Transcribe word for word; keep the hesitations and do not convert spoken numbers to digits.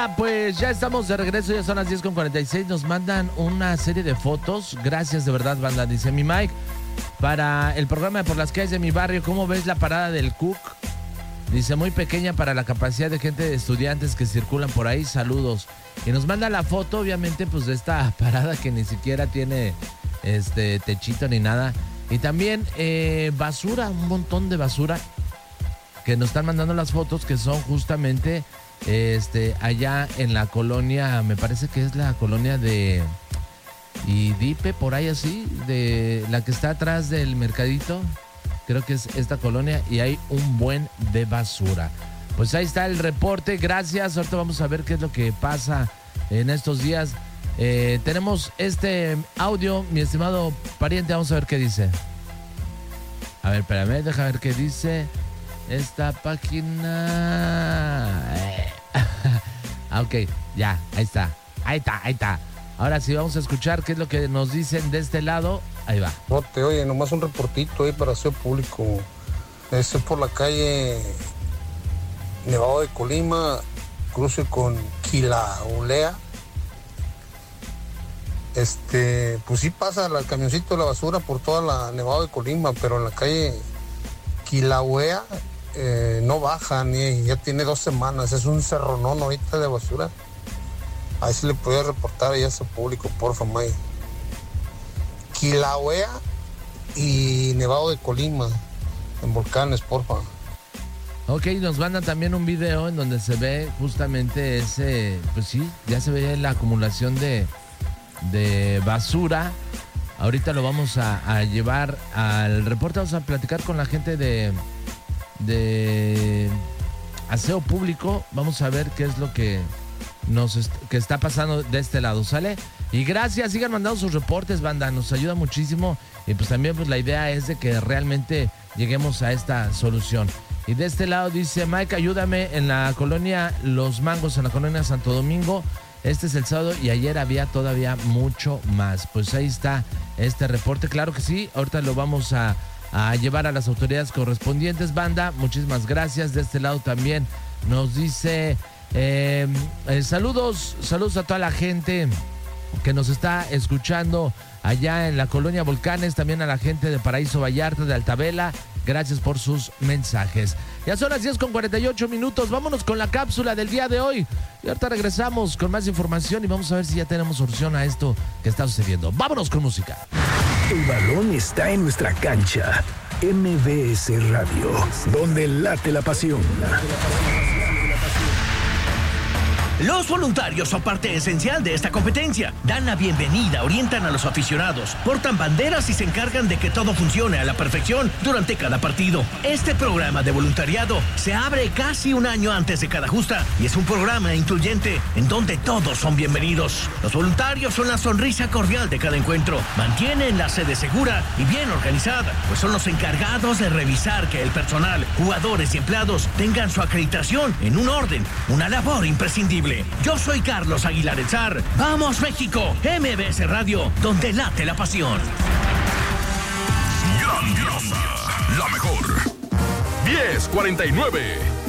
banda, pues ya estamos de regreso, ya son las diez con cuarenta y seis. Nos mandan una serie de fotos. Gracias de verdad, banda. Dice mi Mike, para el programa de Por las Calles de mi Barrio, ¿cómo ves la parada del Cook? Dice, muy pequeña para la capacidad de gente de estudiantes que circulan por ahí. Saludos. Y nos manda la foto, obviamente, pues de esta parada que ni siquiera tiene este techito ni nada. Y también eh, basura, un montón de basura que nos están mandando las fotos, que son justamente este allá en la colonia, me parece que es la colonia de Idipe, por ahí así, de la que está atrás del mercadito. Creo que es esta colonia y hay un buen de basura. Pues ahí está el reporte, gracias. Ahorita vamos a ver qué es lo que pasa en estos días. Eh, tenemos este audio, mi estimado pariente, vamos a ver qué dice. A ver, espérame, deja ver qué dice esta página. Eh. ah, ok, ya, ahí está, ahí está, ahí está. Ahora sí, vamos a escuchar qué es lo que nos dicen de este lado. Ahí va. No te oye, nomás un reportito ahí para hacer público. Este es por la calle Nevado de Colima, cruce con Quilaulea. Este, pues sí pasa el camioncito de la basura por toda la Nevado de Colima, pero en la calle Quilaulea eh, no baja, ni ya tiene dos semanas. Es un cerronón ahorita de basura. Ahí sí le podía reportar ahí a ese público, porfa, May. Quilaulea y Nevado de Colima, en Volcanes, porfa. Ok, nos mandan también un video en donde se ve justamente ese, pues sí, ya se ve la acumulación de, de basura. Ahorita lo vamos a, a llevar al reporte, vamos a platicar con la gente de, de aseo público. Vamos a ver qué es lo que nos est- que está pasando de este lado, ¿sale? Y gracias, sigan mandando sus reportes, banda, nos ayuda muchísimo. Y pues también pues la idea es de que realmente lleguemos a esta solución. Y de este lado dice, Mike, ayúdame en la colonia Los Mangos, en la colonia Santo Domingo. Este es el sábado y ayer había todavía mucho más. Pues ahí está este reporte, claro que sí. Ahorita lo vamos a, a llevar a las autoridades correspondientes, banda. Muchísimas gracias. De este lado también nos dice, eh, eh, saludos, saludos a toda la gente que nos está escuchando allá en la colonia Volcanes, también a la gente de Paraíso Vallarta, de Altavela. Gracias por sus mensajes. Ya son las diez con cuarenta y ocho minutos. Vámonos con la cápsula del día de hoy. Y ahorita regresamos con más información y vamos a ver si ya tenemos solución a esto que está sucediendo. Vámonos con música. El balón está en nuestra cancha. M B S Radio, donde late la pasión. Los voluntarios son parte esencial de esta competencia. Dan la bienvenida, orientan a los aficionados, portan banderas y se encargan de que todo funcione a la perfección durante cada partido. Este programa de voluntariado se abre casi un año antes de cada justa y es un programa incluyente en donde todos son bienvenidos. Los voluntarios son la sonrisa cordial de cada encuentro. Mantienen la sede segura y bien organizada, pues son los encargados de revisar que el personal, jugadores y empleados tengan su acreditación en un orden, una labor imprescindible. Yo soy Carlos Aguilar El Zar. ¡Vamos, México! M B S Radio, donde late la pasión. Grandiosa, la mejor. diez cuarenta y nueve.